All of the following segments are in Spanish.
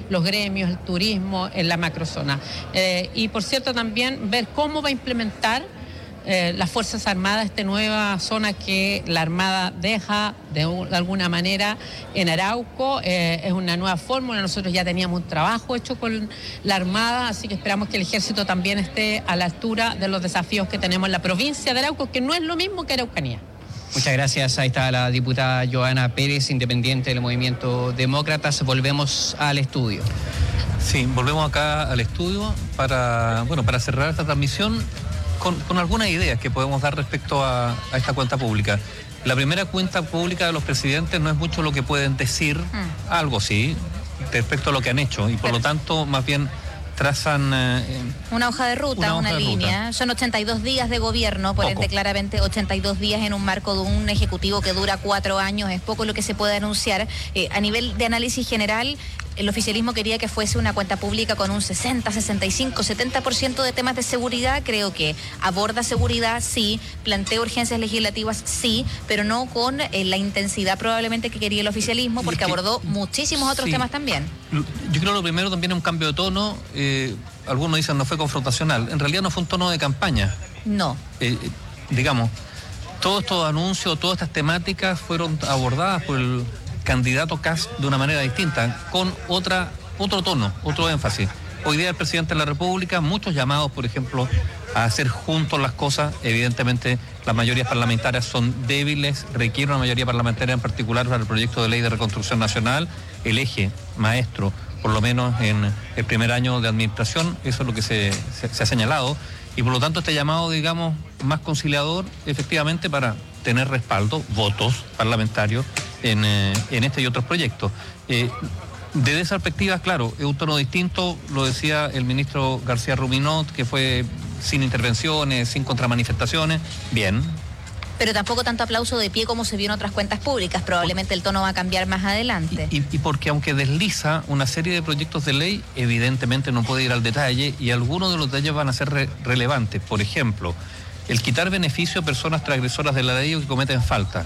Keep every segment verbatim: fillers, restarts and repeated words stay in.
los gremios, el turismo en la macrozona. Eh, y por cierto también ver cómo va a implementar Eh, las Fuerzas Armadas, esta nueva zona que la Armada deja de, de alguna manera en Arauco. Eh, es una nueva fórmula, nosotros ya teníamos un trabajo hecho con la Armada, así que esperamos que el Ejército también esté a la altura de los desafíos que tenemos en la provincia de Arauco, que no es lo mismo que Araucanía. Muchas gracias. Ahí está la diputada Joana Pérez, independiente del Movimiento Demócratas. Volvemos al estudio. Sí, volvemos acá al estudio para, bueno, para cerrar esta transmisión con, con algunas ideas que podemos dar respecto a, a esta cuenta pública. La primera cuenta pública de los presidentes no es mucho lo que pueden decir, mm. algo sí, respecto a lo que han hecho, y por Pero... lo tanto, más bien trazan eh, una hoja de ruta, una, una de línea. Ruta. Son ochenta y dos días de gobierno, por ende claramente ochenta y dos días en un marco de un ejecutivo que dura cuatro años, es poco lo que se puede anunciar. Eh, a nivel de análisis general, el oficialismo quería que fuese una cuenta pública con un sesenta, sesenta y cinco, setenta por ciento de temas de seguridad. Creo que aborda seguridad, sí, plantea urgencias legislativas, sí, pero no con eh, la intensidad probablemente que quería el oficialismo, porque que, abordó muchísimos otros sí. temas también. Yo creo que lo primero también es un cambio de tono. Eh, algunos dicen no fue confrontacional. En realidad no fue un tono de campaña. No. Eh, eh, digamos, todos estos anuncios, todas estas temáticas fueron abordadas por el candidato Kast de una manera distinta, con otra, otro tono, otro énfasis. Hoy día el presidente de la República, muchos llamados, por ejemplo, a hacer juntos las cosas. Evidentemente las mayorías parlamentarias son débiles, requiere una mayoría parlamentaria en particular para el proyecto de ley de reconstrucción nacional. El eje maestro, por lo menos en el primer año de administración, eso es lo que se, se, se ha señalado, y por lo tanto este llamado, digamos, más conciliador, efectivamente, para tener respaldo, votos parlamentarios en, eh, en este y otros proyectos. Eh, desde esa perspectiva, claro, es un tono distinto, lo decía el ministro García Ruminot, que fue sin intervenciones, sin contramanifestaciones, bien. Pero tampoco tanto aplauso de pie como se vio en otras cuentas públicas, probablemente el tono va a cambiar más adelante. Y, y, y porque aunque desliza una serie de proyectos de ley, evidentemente no puede ir al detalle, y algunos de los detalles van a ser re- relevantes. Por ejemplo, el quitar beneficio a personas transgresoras de la ley o que cometen falta.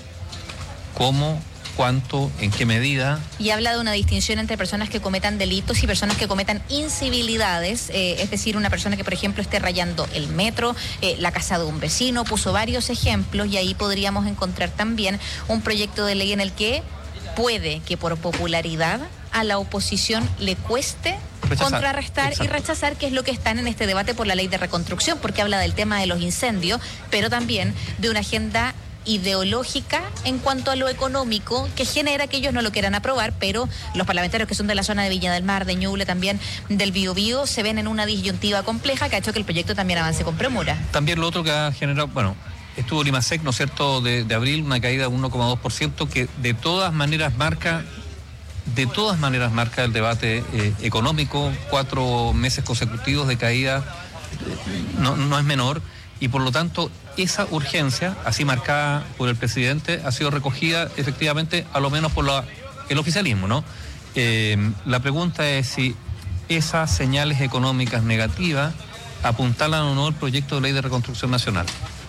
¿Cómo? ¿Cuánto? ¿En qué medida? Y habla de una distinción entre personas que cometan delitos y personas que cometan incivilidades, eh, es decir, una persona que, por ejemplo, esté rayando el metro, eh, la casa de un vecino, puso varios ejemplos, y ahí podríamos encontrar también un proyecto de ley en el que puede que por popularidad a la oposición le cueste rechazar, contrarrestar exacto. y rechazar, que es lo que están en este debate por la ley de reconstrucción, porque habla del tema de los incendios, pero también de una agenda ideológica en cuanto a lo económico que genera que ellos no lo quieran aprobar, pero los parlamentarios que son de la zona de Viña del Mar, de Ñuble, también del Biobío, se ven en una disyuntiva compleja que ha hecho que el proyecto también avance con premura. También lo otro que ha generado, bueno, estuvo Limasec, ¿no es cierto?, de, de abril, una caída de uno coma dos por ciento, que de todas maneras marca, de todas maneras marca el debate eh, económico. Cuatro meses consecutivos de caída eh, no, no es menor, y por lo tanto esa urgencia, así marcada por el presidente, ha sido recogida efectivamente, a lo menos por la, el oficialismo, ¿no? Eh, la pregunta es si esas señales económicas negativas apuntalan o no el proyecto de ley de reconstrucción nacional.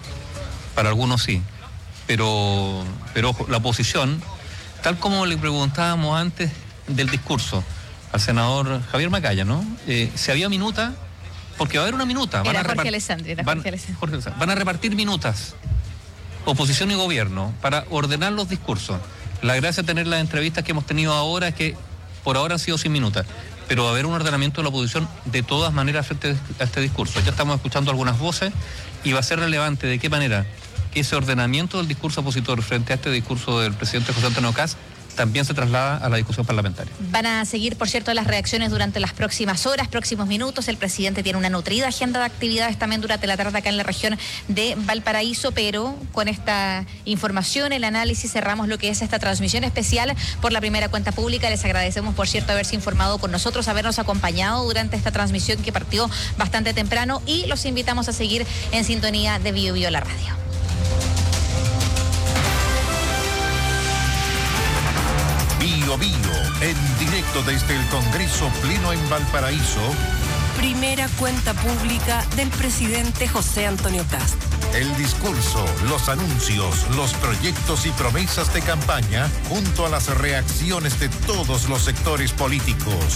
Para algunos sí, pero, pero ojo, la oposición, tal como le preguntábamos antes del discurso al senador Javier Macaya, ¿no? Eh, si había minuta, porque va a haber una minuta. Van era a Jorge repart- Alessandri, era van, Jorge Alessandri. Jorge Alessandri. Van a repartir minutas, oposición y gobierno, para ordenar los discursos. La gracia de tener las entrevistas que hemos tenido ahora es que por ahora han sido sin minutas, pero va a haber un ordenamiento de la oposición de todas maneras frente a este discurso. Ya estamos escuchando algunas voces, y va a ser relevante de qué manera ese ordenamiento del discurso opositor frente a este discurso del presidente José Antonio Kast también se traslada a la discusión parlamentaria. Van a seguir, por cierto, las reacciones durante las próximas horas, próximos minutos. El presidente tiene una nutrida agenda de actividades también durante la tarde acá en la región de Valparaíso, pero con esta información, el análisis, cerramos lo que es esta transmisión especial por la primera cuenta pública. Les agradecemos, por cierto, haberse informado con nosotros, habernos acompañado durante esta transmisión que partió bastante temprano, y los invitamos a seguir en sintonía de Bio Bio la radio. Bio Bio, en directo desde el Congreso Pleno en Valparaíso. Primera cuenta pública del presidente José Antonio Kast. El discurso, los anuncios, los proyectos y promesas de campaña, junto a las reacciones de todos los sectores políticos.